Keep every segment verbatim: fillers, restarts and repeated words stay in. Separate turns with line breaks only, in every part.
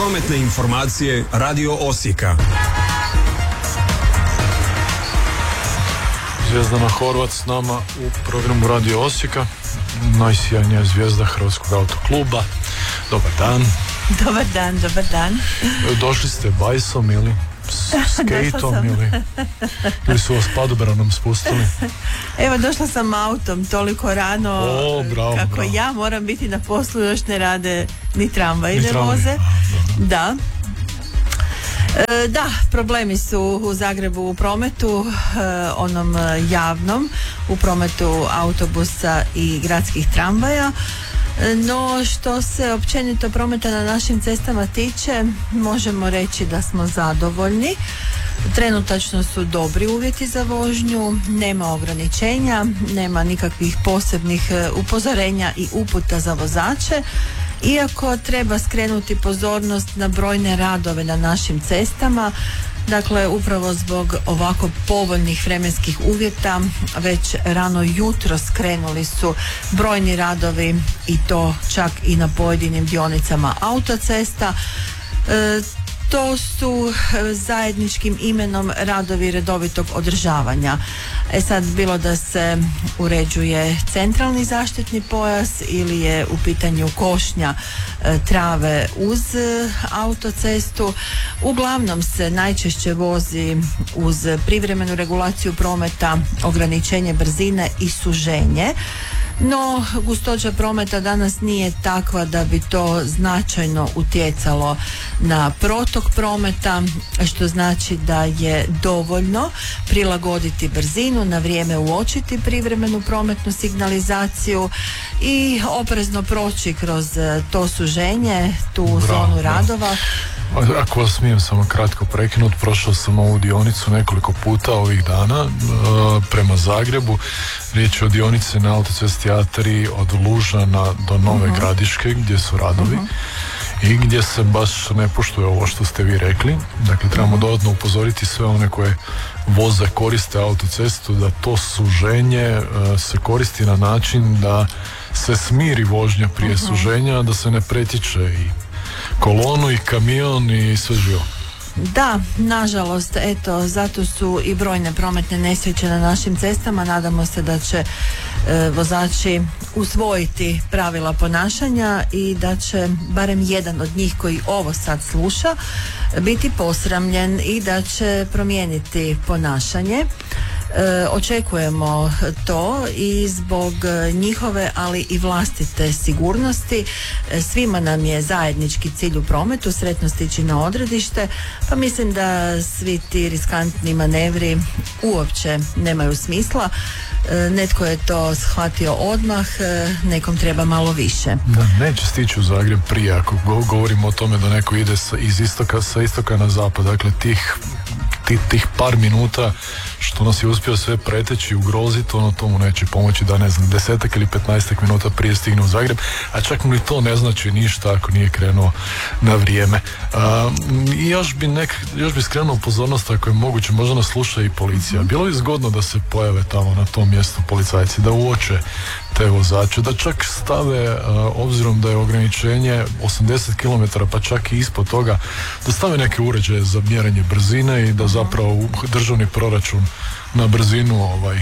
Prometne informacije Radio Osijeka.
Zvijezdana Horvat s nama u programu Radio Osijeka, najsjajnija zvijezda Hrvatskog autokluba. Dobar dan.
Dobar dan, dobar dan.
Došli ste bajsom ili skejtom ili, ili su vas padobranom spustili?
Evo, došla sam autom toliko rano.
O, bravo,
kako
bravo.
ja moram biti na poslu, još ne rade ni tramvaji, ne voze. Da. E, da, problemi su u Zagrebu u prometu, e, onom javnom, u prometu autobusa i gradskih tramvaja. No, što se općenito prometa na našim cestama tiče, možemo reći da smo zadovoljni. Trenutačno su dobri uvjeti za vožnju, nema ograničenja, nema nikakvih posebnih upozorenja i uputa za vozače. Iako treba skrenuti pozornost na brojne radove na našim cestama, dakle upravo zbog ovako povoljnih vremenskih uvjeta već rano jutro skrenuli su brojni radovi i to čak i na pojedinim dionicama autocesta. E, To su zajedničkim imenom radovi redovitog održavanja. E sad, bilo da se uređuje centralni zaštitni pojas ili je u pitanju košnja e, trave uz autocestu, uglavnom se najčešće vozi uz privremenu regulaciju prometa, ograničenje brzine i suženje. No, gustoća prometa danas nije takva da bi to značajno utjecalo na protok prometa, što znači da je dovoljno prilagoditi brzinu, na vrijeme uočiti privremenu prometnu signalizaciju i oprezno proći kroz to suženje, tu
Bravo,
zonu radova.
Ako vas smijem samo kratko prekinut, prošao sam ovu dionicu nekoliko puta ovih dana e, prema Zagrebu. Riječ je o dionici na autocesti A tri od Lužana do Nove uh-huh. Gradiške gdje su radovi uh-huh. i gdje se baš ne poštuje ovo što ste vi rekli. Dakle, trebamo uh-huh. dodatno upozoriti sve one koje voze, koriste autocestu, da to suženje e, se koristi na način da se smiri vožnja prije uh-huh. suženja, da se ne pretječe i kolonu i kamion i sve živo.
Da, nažalost, eto, zato su i brojne prometne nesreće na našim cestama. Nadamo se da će e, vozači usvojiti pravila ponašanja i da će barem jedan od njih koji ovo sad sluša biti posramljen i da će promijeniti ponašanje. E, očekujemo to i zbog njihove, ali i vlastite sigurnosti. E, svima nam je zajednički cilj u prometu, sretno stići na odredište, pa mislim da svi ti riskantni manevri uopće nemaju smisla. E, netko je to shvatio odmah, e, nekom treba malo više.
Da, neće stići u Zagreb prije ako govorimo o tome da neko ide sa, iz istoka, sa istoka na zapad. Dakle, tih Tih, tih par minuta što nas je uspio sve preteći, ugroziti, ono tomu neće pomoći da, ne znam, desetak ili petnaestak minuta prije stigne u Zagreb, a čak ni to ne znači ništa ako nije krenuo na vrijeme. A, i još bi, nek, još bi skrenuo pozornost, ako je moguće, možda nas sluša i policija. Bilo bi zgodno da se pojave tamo na tom mjestu policajci, da uoče te vozače, da čak stave, a, obzirom da je ograničenje osamdeset kilometara, pa čak i ispod toga, da stave neke uređaje za mjerenje brzine i da zapravo u državni proračun na brzinu ovaj,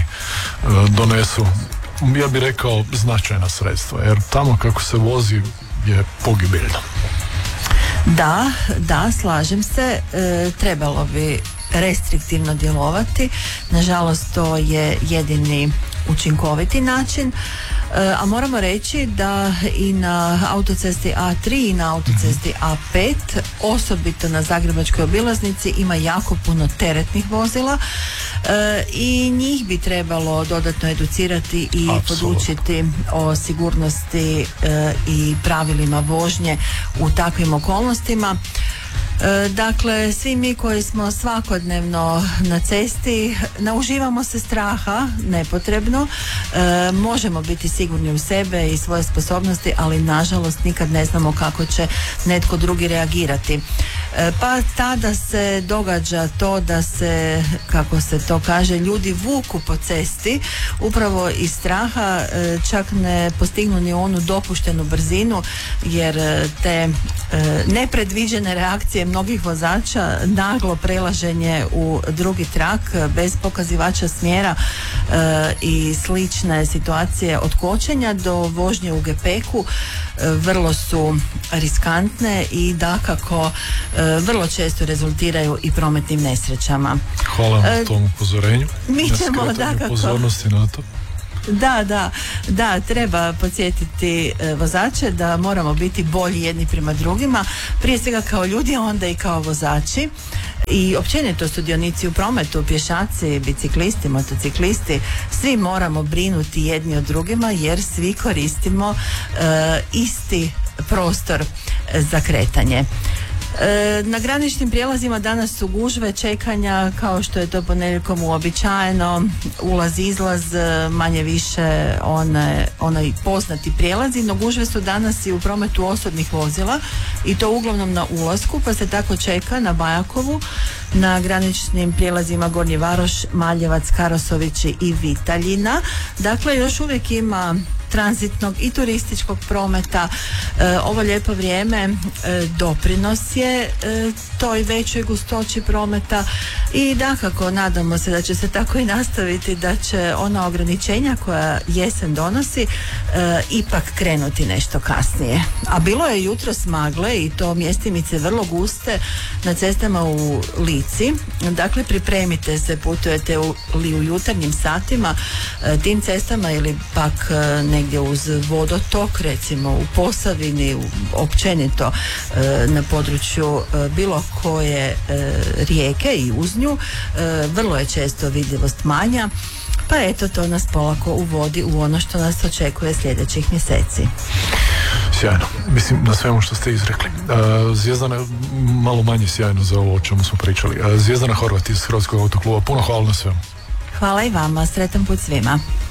donesu, ja bih rekao, značajna sredstva, jer tamo kako se vozi je pogibeljno.
Da, da, slažem se, e, trebalo bi restriktivno djelovati, nažalost to je jedini učinkoviti način, e, a moramo reći da i na autocesti A tri i na autocesti A pet, osobito na Zagrebačkoj obilaznici, ima jako puno teretnih vozila e, i njih bi trebalo dodatno educirati i Absolutno. podučiti o sigurnosti e, i pravilima vožnje u takvim okolnostima. E, dakle, svi mi koji smo svakodnevno na cesti nauživamo se straha nepotrebno, e, možemo biti sigurni u sebe i svoje sposobnosti, ali nažalost nikad ne znamo kako će netko drugi reagirati. E, pa tada se događa to da se, kako se to kaže, ljudi vuku po cesti upravo iz straha, e, čak ne postignu ni onu dopuštenu brzinu, jer te e, nepredviđene reakcije mnogih vozača, naglo prelaženje u drugi trak bez pokazivača smjera e, i slične situacije od kočenja do vožnje u gepeku e, vrlo su riskantne i dakako e, vrlo često rezultiraju i prometnim nesrećama.
Hvala na tom upozorenju.
Mi ćemo dakako
pozornosti na to.
Da, da, da, treba podsjetiti e, vozače da moramo biti bolji jedni prema drugima, prije svega kao ljudi, a onda i kao vozači. I općenito sudionici u prometu, pješaci, biciklisti, motociklisti, svi moramo brinuti jedni o drugima jer svi koristimo e, isti prostor za kretanje. E, na graničnim prijelazima danas su gužve, čekanja, kao što je to ponedjeljkom uobičajeno, ulaz, izlaz, manje više one, onaj poznati prijelazi, no gužve su danas i u prometu osobnih vozila i to uglavnom na ulasku, pa se tako čeka na Bajakovu, na graničnim prijelazima Gornji Varoš, Maljevac, Karasovići i Vitaljina. Dakle, još uvijek ima tranzitnog i turističkog prometa. E, ovo lijepo vrijeme e, doprinos je e, toj većoj gustoći prometa i dakako nadamo se da će se tako i nastaviti, da će ona ograničenja koja jesen donosi e, ipak krenuti nešto kasnije. A bilo je jutros magle i to mjestimice vrlo guste na cestama u Lici. Dakle, pripremite se, putujete u, li u jutarnjim satima e, tim cestama ili pak e, negdje uz vodotok, recimo u Posavini, u, općenito e, na području e, bilo koje e, rijeke i uz nju, e, vrlo je često vidljivost manja, pa eto, to nas polako uvodi u ono što nas očekuje sljedećih mjeseci.
Sjajno, mislim na svemu što ste izrekli. Uh, Zvijezdana, malo manje sjajno za ovo o čemu smo pričali. Uh, Zvijezdana Horvat iz Hrvatskog autokluba, puno hvala na svemu.
Hvala i vama, sretan put svima.